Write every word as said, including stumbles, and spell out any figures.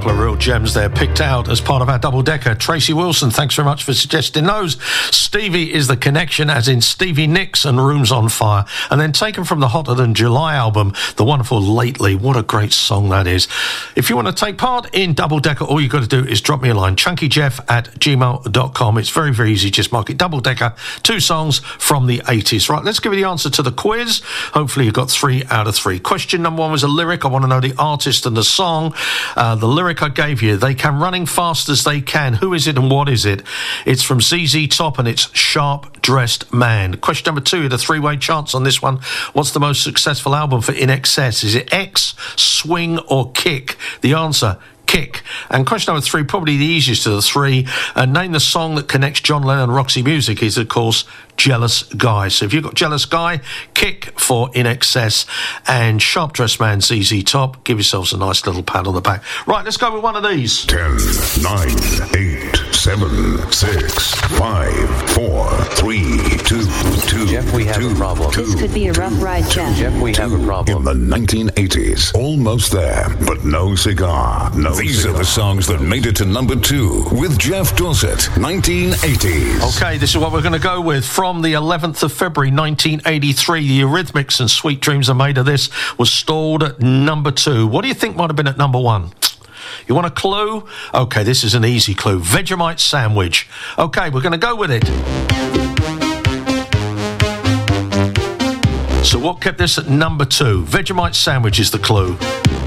couple of real gems there picked out as part of our double decker. Tracy Wilson, thanks very much for suggesting those. Stevie is the connection, as in Stevie Nicks and Rooms on Fire. And then taken from the Hotter Than July album, the wonderful Lately. What a great song that is. If you want to take part in double decker, all you've got to do is drop me a line, chunkyjeff at gmail dot com. It's very, very easy. Just mark it double decker, two songs from the eighties. Right, let's give you the answer to the quiz. Hopefully you got three out of three. Question number one was a lyric. I want to know the artist and the song. Uh, the lyric I gave you, they come running fast as they can. Who is it and what is it? It's from Z Z Top and it's Sharp Dressed Man. Question number two, the three-way chance on this one. What's the most successful album for In Excess? Is it X, Swing or Kick? The answer, Kick. And question number three, probably the easiest of the three, uh, name the song that connects John Lennon and Roxy Music is, of course, Jealous Guy. So if you've got Jealous Guy, Kick for In Excess, and Sharp Dressed Man, Z Z Top, give yourselves a nice little pat on the back. Right, let's go with one of these. ten, nine, eight, seven, six, five, four, three, two, two, Jeff, we have two, a problem. Two, this could be a rough ride, Jeff. Jeff, we have a problem. In the nineteen eighties, almost there, but no cigar. No These cigar. Are the songs that made it to number two with Jeff Dorset, nineteen eighties. Okay, this is what we're going to go with. From the eleventh of February, nineteen eighty-three, the Eurythmics and Sweet Dreams Are Made of This was stalled at number two. What do you think might have been at number one? You want a clue? Okay, this is an easy clue. Vegemite sandwich. Okay, we're going to go with it. So what kept this at number two? Vegemite sandwich is the clue.